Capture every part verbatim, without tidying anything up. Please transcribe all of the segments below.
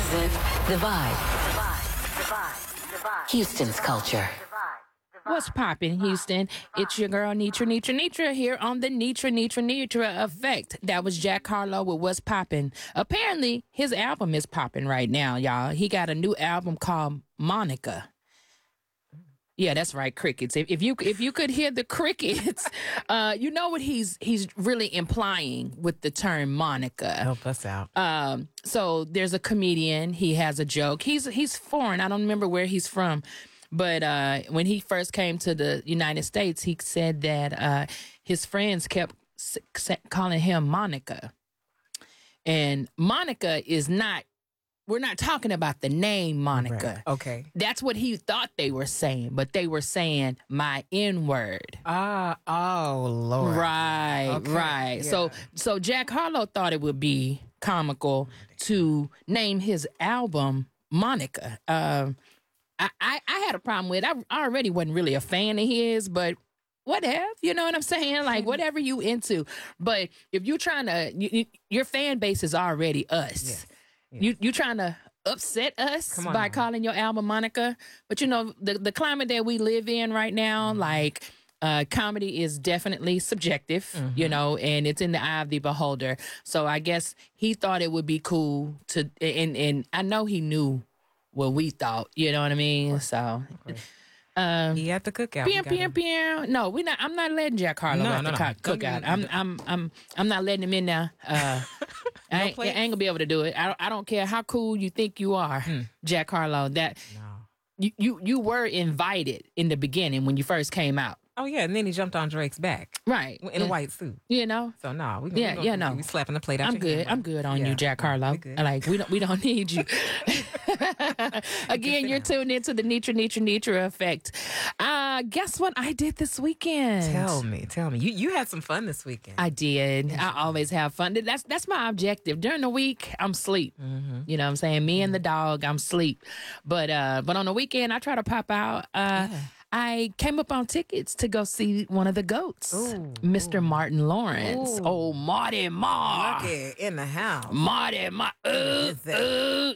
The, the vibe. The vibe. The vibe. The vibe. Houston's culture. What's poppin', Houston? It's your girl, Nitra, Nitra, Nitra here on the Nitra, Nitra, Nitra Effect. That was Jack Harlow with What's Poppin'. Apparently, his album is poppin' right now, y'all. He got a new album called Monica. Yeah, that's right, crickets. If, if you if you could hear the crickets, uh, you know what he's he's really implying with the term Monica. Help us out. Um, so there's a comedian. He has a joke. He's he's foreign. I don't remember where he's from. But uh, when he first came to the United States, he said that uh, his friends kept s- calling him Monica. And Monica is not, we're not talking about the name Monica. Right. Okay. That's what he thought they were saying, but they were saying my N-word. Ah, oh, Lord. Right, Okay, right. yeah. So so Jack Harlow thought it would be comical to name his album Monica. Um I, I, I had a problem with it. I, I already wasn't really a fan of his, but whatever. You know what I'm saying? Like, whatever you into. But if you're trying to, you, you, your fan base is already us. Yes. Yes. You you trying to upset us Come on by now. calling your album Monica. But, you know, the, the climate that we live in right now, like, uh, comedy is definitely subjective, Mm-hmm. you know, and it's in the eye of the beholder. So I guess he thought it would be cool to, and, and I know he knew what we thought, you know what I mean? So, um, He at the cookout. Pew, We got pew, him. pew. No, we not. I'm not letting Jack Harlow No, at no, the no. cook- Don't cookout. even- I'm, I'm, I'm, I'm not letting him in now. Uh, I, ain't, I plates? ain't gonna be able to do it. I, don't- I don't care how cool you think you are, Jack Harlow. That No. you, you, you were invited in the beginning when you first came out, Oh, yeah, and then he jumped on Drake's back right? in a white suit. You know. So, nah, we Yeah, we yeah, no. We slapping the plate out I'm your good. hand, I'm bro. good on Yeah, you, Jack Harlow. we good. Like we don't we don't need you. Again, you're tuned into the Nitra Nitra Nitra Effect. Uh, guess what I did this weekend? Tell me, tell me. You you had some fun this weekend. I did. I always have fun. That's that's my objective. During the week, I'm sleep. Mm-hmm. You know what I'm saying? Me and the dog, I'm sleep. But uh but on the weekend I try to pop out. Uh I came up on tickets to go see one of the goats, Ooh, Mister Martin Lawrence. Ooh. Oh, Marty Marr. Okay, in the house. Marty Marr. Uh, is that?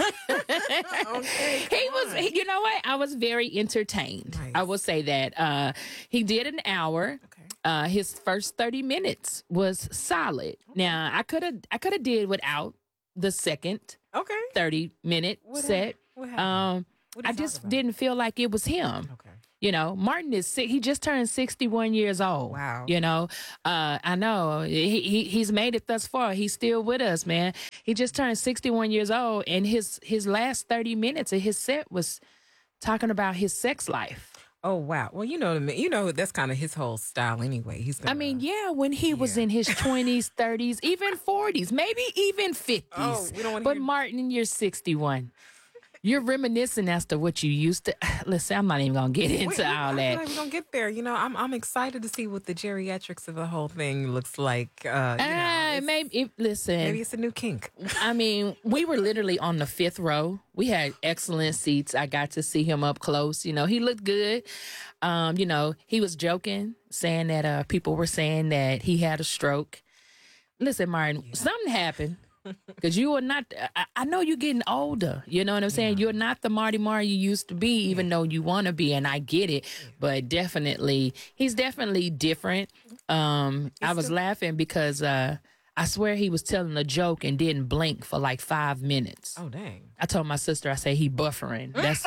uh. Okay, He was, he- you know what? I was very entertained. Nice. I will say that. Uh, he did an hour. Okay. Uh, his first thirty minutes was solid. Now I could have, I could have did without the second Okay. thirty minute What set. happened? What happened? Um, What did I he talk just about? didn't feel like it was him. Okay. You know, Martin is sick. He just turned sixty-one years old. Wow. You know, uh, I know he, he he's made it thus far. He's still with us, man. He just turned sixty-one years old, and his his last thirty minutes of his set was talking about his sex life. Oh wow. Well, you know, what I mean, you know, that's kind of his whole style anyway. He's. Gonna, I mean, yeah, when he was Yeah. in his twenties, thirties, even forties, maybe even fifties. Oh, we don't wanna But hear- Martin, you're sixty-one. You're reminiscing as to what you used to. Listen, I'm not even gonna get into Wait, wait, all I feel that. like we're gonna get there. You know, I'm I'm excited to see what the geriatrics of the whole thing looks like. Uh, you know, Ah, it's- maybe if, listen. maybe it's a new kink. I mean, we were literally on the fifth row. We had excellent seats. I got to see him up close. You know, he looked good. Um, you know, he was joking, saying that uh, people were saying that he had a stroke. Listen, Martin, something happened. Because you are not, I, I know you're getting older. You know what I'm saying? You're not the Marty Marr you used to be, even though you want to be, and I get it. But definitely, he's definitely different. Um, I was laughing because uh, I swear he was telling a joke and didn't blink for like five minutes. Oh dang. I told my sister, I say he buffering. That's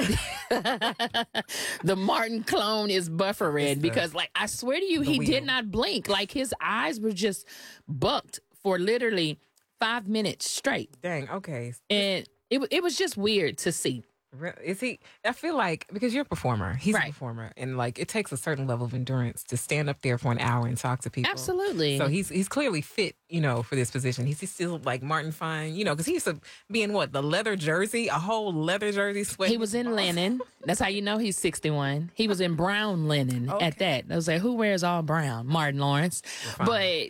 the Martin clone is buffering the- because, like, I swear to you, he wheel. did not blink. Like his eyes were just bucked for literally five minutes straight, Dang. Okay. and it wa- it was just weird to see. Re- Is he? I feel like because you're a performer, he's Right. a performer, and like it takes a certain level of endurance to stand up there for an hour and talk to people. Absolutely. So he's he's clearly fit, you know, for this position. He's, he's still like Martin Fine, you know, because he used to be in what the leather jersey, a whole leather jersey sweat. He was in linen. That's how you know he's sixty-one. He was in brown linen at that. I was like, who wears all brown? Martin Lawrence. But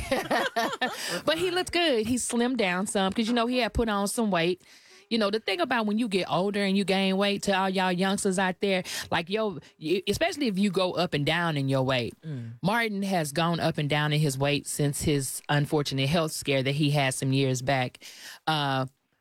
but he looked good. He slimmed down some because, you know, he had put on some weight. You know, the thing about when you get older and you gain weight, to all y'all youngsters out there, like, yo, you- especially if you go up and down in your weight. Martin has gone up and down in his weight since his unfortunate health scare that he had some years back. Uh,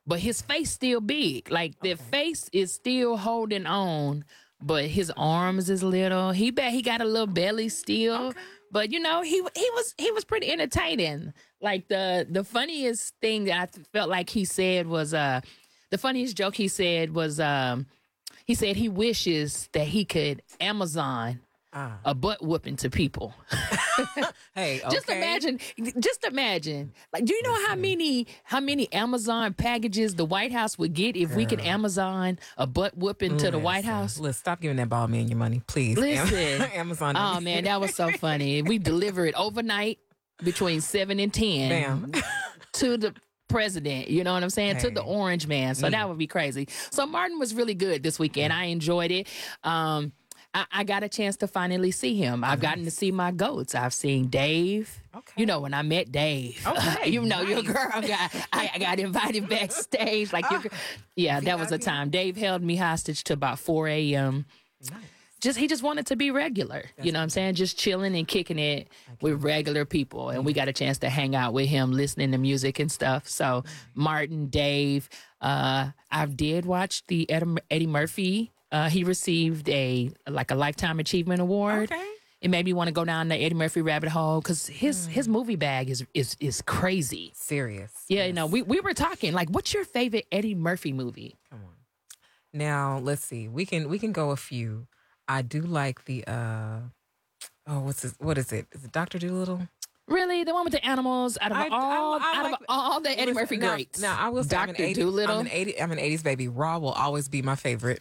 but his face still big. Like the face is still holding on, but his arms is little. He bet he got a little belly still. Okay. But you know, he he was he was pretty entertaining. Like the the funniest thing that I felt like he said was uh the funniest joke he said was um he said he wishes that he could Amazon Ah. a butt whooping to people. Hey, okay. Just imagine, just imagine. Like, do you know how many how many Amazon packages the White House would get if we could Amazon a butt whooping to the White House? Let's stop giving that bald man your money, please. Listen. Amazon. Oh man, that was so funny. We deliver it overnight between seven and ten Bam. to the president. You know what I'm saying? To the Hey. orange man. So that would be crazy. So Martin was really good this weekend. I enjoyed it. Um, I, I got a chance to finally see him. I've gotten to see my goats. I've seen Dave. Okay. You know, when I met Dave, Okay, you know, your nice. girl got, I, I got invited backstage. Like, your, gir- yeah, that was a V I P. time. Dave held me hostage to about four a.m. Nice. Just he just wanted to be regular. You know what I'm saying? Just chilling and kicking it with regular people. And we got a chance to hang out with him, listening to music and stuff. So Martin, Dave, uh, I did watch the Eddie, Eddie Murphy. Uh, he received a like a lifetime achievement award. Okay. It made me want to go down the Eddie Murphy rabbit hole because his his movie bag is is is crazy. Serious. Yeah, you know, we we were talking like, what's your favorite Eddie Murphy movie? Come on. Now let's see. We can we can go a few. I do like the uh oh what's this, what is it? Is it Doctor Dolittle? Really, the one with the animals out of I- I- all I out like- of all the Eddie Listen, Murphy now- greats. Now I will say I'm an Doctor eighty, Dolittle. I'm an eighty. I'm an eighties baby. Raw will always be my favorite.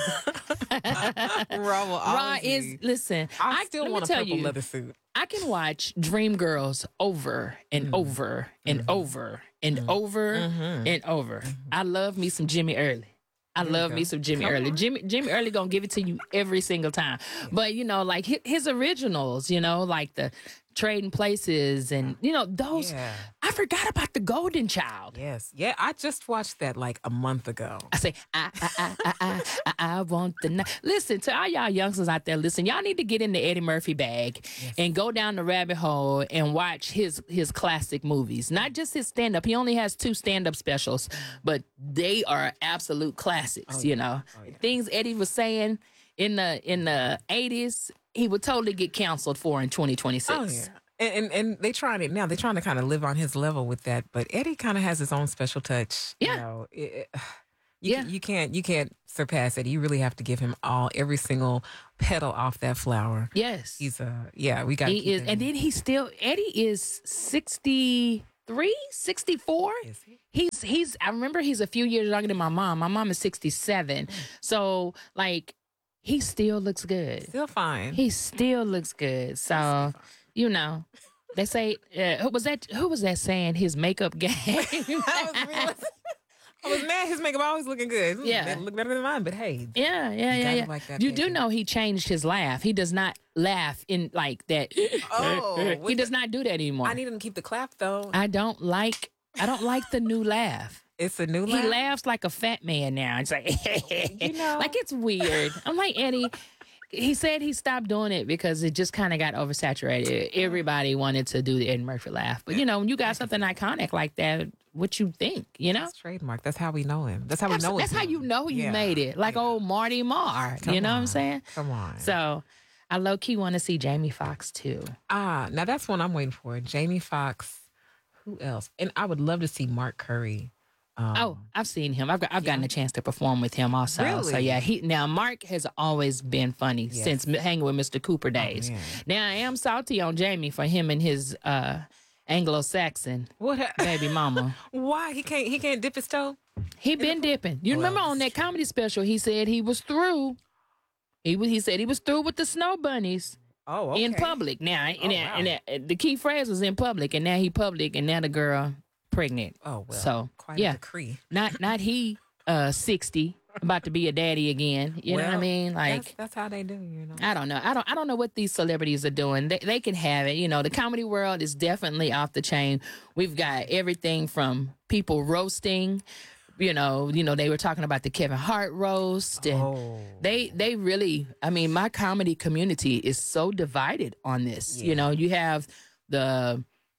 Raw will Raw always is be. listen. I, I still let want me a tell purple you, leather suit. I can watch Dreamgirls over and Mm. over and Mm-hmm. over and over and over. I love me some Jimmy Early. I love go. me some Jimmy Come Early. on. Jimmy Jimmy Early gonna give it to you every single time. But you know, like his, his originals, you know, like the Trading Places and you know those. Yeah. I forgot about the Golden Child. Yes. Yeah. I just watched that like a month ago. I say, I, I, I, I, I, I, I want the night. Listen to all y'all youngsters out there. Listen, y'all need to get in the Eddie Murphy bag and go down the rabbit hole and watch his his classic movies. Not just his stand up. He only has two stand up specials, but they are absolute classics. You know, things Eddie was saying in the in the eighties, he would totally get canceled for in twenty twenty-six. Oh yeah. And, and and they trying it now. They're trying to kind of live on his level with that. But Eddie kind of has his own special touch. Yeah. You know, it, it- you, Yeah. you can't you can't surpass it. You really have to give him all every single petal off that flower. Yes, He's uh yeah we got he is, and then he still Eddie is sixty-three, sixty-four. Is he? He's he's I remember he's a few years younger than my mom. My mom is sixty-seven. So like he still looks good. still fine. He still looks good. So, you know, they say uh, who was that who was that saying his makeup game? I was, really- I was mad. His makeup always looking good. Yeah. It look better than mine. But hey, Yeah, yeah, You yeah, gotta yeah. like that you do picture. know he changed his laugh. He does not laugh in like that. Oh, he with does not do that anymore. I need him to keep the clap though. I don't like I don't like the new laugh. It's a new He laugh. laughs like a fat man now. It's like You know. like it's weird. I'm like, Eddie, he said he stopped doing it because it just kind of got oversaturated. Everybody wanted to do the Eddie Murphy laugh. But you know, when you got something iconic like that, what you think, you know? That's trademark. That's how we know him. That's how we That's, know. that's it's how him. you know you Yeah. made it. Like old Marty Marr. Come you know what I'm on. saying? Come on. So I low key want to see Jamie Foxx too. Ah, now that's one I'm waiting for. Jamie Foxx. Who else? And I would love to see Mark Curry. Um, Oh, I've seen him. I've got, I've gotten a chance to perform with him also. So Really? yeah, he now Mark has always been funny Yes. since m- hanging with Mister Cooper days. man. Now I am salty on Jamie for him and his uh, Anglo-Saxon what? ha- baby mama. Why he can't? He can't dip his toe. He been dipping. You Well, remember on this that comedy special? He said he was through. He was. He said he was through with the snow bunnies. Oh, In public now, and, Oh, that- wow. and that- the key phrase was in public, and now he public, and now the girl pregnant. Oh well. So, quite yeah. a decree. Not not he, uh, sixty, about to be a daddy again. You know what I Well, mean? Like that's, that's how they do. You know. I don't know. I don't. I don't know what these celebrities are doing. They they can have it. You know, the comedy world is definitely off the chain. We've got everything from people roasting. You know, you know they were talking about the Kevin Hart roast, and Oh. they they really. I mean, my comedy community is so divided on this. You know, you have the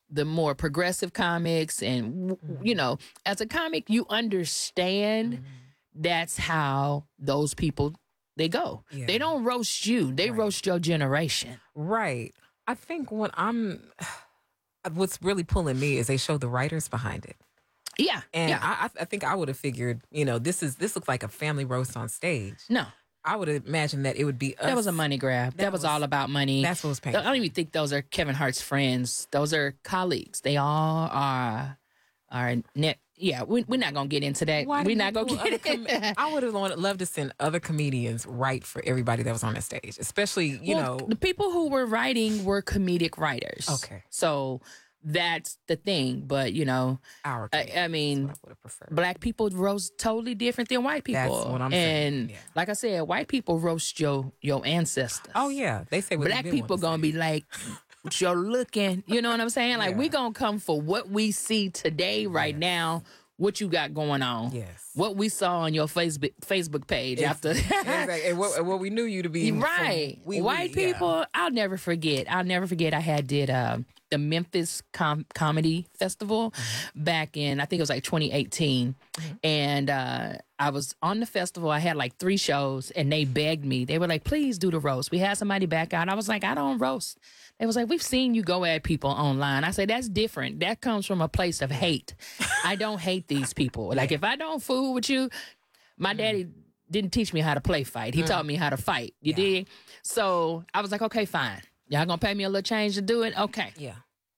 the more progressive comics, and mm-hmm. you know, as a comic, you understand mm-hmm. that's how those people they go. Yeah. They don't roast you; they right. roast your generation. Right. I think what I'm, what's really pulling me is they show the writers behind it. Yeah, and yeah. I, I think I would have figured, you know, this is this looks like a family roast on stage. No. I would imagine that it would be us. That was a money grab. That, that was, was all about money. That's what was paying. I don't even think those are Kevin Hart's friends. Those are colleagues. They all are are net. Yeah, we, we're not gonna get into that. Why we're not gonna get com- I would have loved to send other comedians write for everybody that was on the stage, especially you well, know the people who were writing were comedic writers. Okay, so. That's the thing, but you know, Our I, I mean, I black people roast totally different than white people. That's what I'm and saying. And yeah. like I said, white people roast your your ancestors. Oh yeah, they say what black people gonna say. be like, what you're looking. You know what I'm saying? Like yeah. we gonna come for what we see today, right yes. now. What you got going on? Yes. What we saw on your Facebook Facebook page it's, after. exactly. And what, what we knew you to be. Right. We, White we, people, yeah. I'll never forget. I'll never forget I had did uh, the Memphis Com- Comedy Festival mm-hmm. back in, I think it was like twenty eighteen. Mm-hmm. And uh, I was on the festival. I had like three shows and they begged me. They were like, please do the roast. We had somebody back out. I was like, I don't roast. It was like, we've seen you go at people online. I say, that's different. That comes from a place of hate. I don't hate these people. Like, if I don't fool with you, my daddy didn't teach me how to play fight. He mm. taught me how to fight. You yeah. dig? So I was like, okay, fine. Y'all gonna pay me a little change to do it? Okay. Yeah.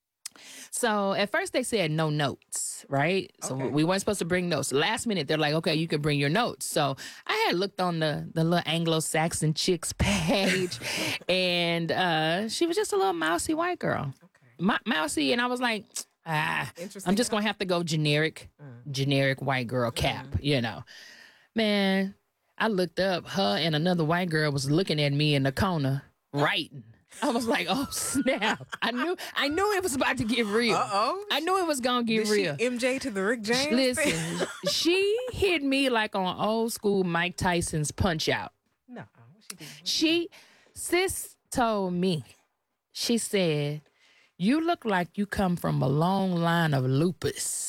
So at first they said no notes, right? So okay. we weren't supposed to bring notes. Last minute, they're like, okay, you can bring your notes. So I had looked on the, the little Anglo-Saxon chicks page, and uh, she was just a little mousy white girl. Okay. M- mousy, and I was like, ah, I'm just going to have to go generic, mm. generic white girl cap, mm. you know. Man, I looked up, her and another white girl was looking at me in the corner, writing. I was like, oh, snap. I knew I knew it was about to get real. Uh-oh. I knew it was going to get Did real. She M J to the Rick James? Listen, she hit me like on old school Mike Tyson's Punch Out. No. She, did. she, sis told me, she said, you look like you come from a long line of lupus.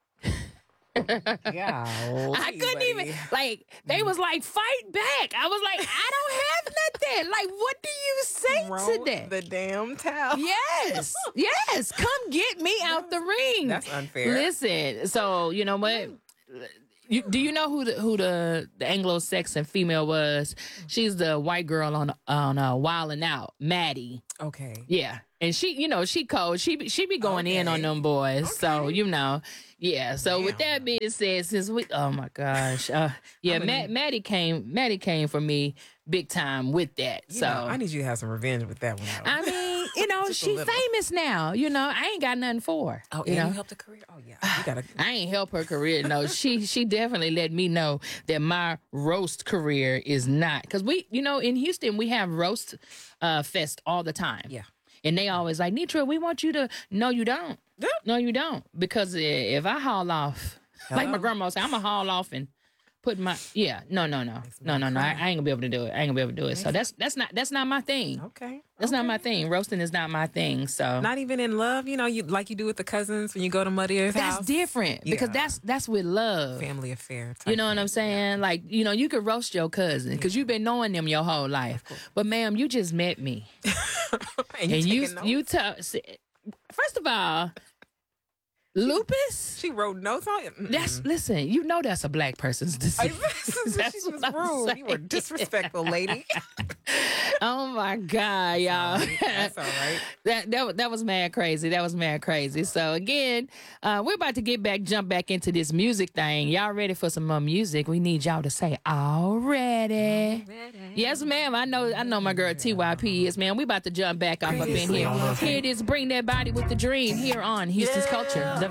Yeah, I couldn't buddy. even, like, they was like, fight back. I was like, I don't have nothing. Like, what do you say Throw to that? The damn towel. Yes, yes. Come get me out the ring. That's unfair. Listen, so, you know what? You, do you know who the who the, the Anglo-Saxon female was? She's the white girl on on uh, Wild 'N Out, Maddie. Okay. Yeah, and she, you know, she cold. She be- she be going okay. in on them boys. Okay. So you know, yeah. So Damn. with that being said, since we, oh my gosh, uh, yeah, Matt, Maddie came, Maddie came for me big time with that. You so know, I need you to have some revenge with that one. Though. I mean, you know, she famous now. You know, I ain't got nothing for her. Oh, you and know? you helped her career. Oh yeah, you gotta. I ain't help her career. No, she she definitely let me know that my roast career is not, because we, you know, in Houston we have roast uh, fest all the time. Yeah, and they always like, Nitra, we want you to. No, you don't. Yeah. No, you don't, because if I haul off, Hello? like my grandma said, I'm gonna haul off and put my yeah no no no no no no I, I ain't gonna be able to do it. I ain't gonna be able to do it. So that's that's not that's not my thing. Okay, that's okay. not my thing. Roasting is not my thing. So not even in love, you know, you like you do with the cousins when you go to Muddy's house. That's different yeah. because that's that's with love, family affair. You know what thing. I'm saying? Yeah. Like, you know, you could roast your cousin because yeah. you've been knowing them your whole life. But ma'am, you just met me, and you and you notes? you tell. First of all. Lupus? She wrote notes on it. Mm-mm. That's listen. You know that's a black person's disease. That's she was rude. You were disrespectful, lady. Oh my God, y'all. Sorry. That's all right. That that that was mad crazy. That was mad crazy. So again, uh, we're about to get back, jump back into this music thing. Y'all ready for some more music? We need y'all to say already. Already. Yes, ma'am. I know. I know my girl T Y P is, man. We about to jump back up up in here. Here it is. Bring that body with the dream here on Houston's Culture.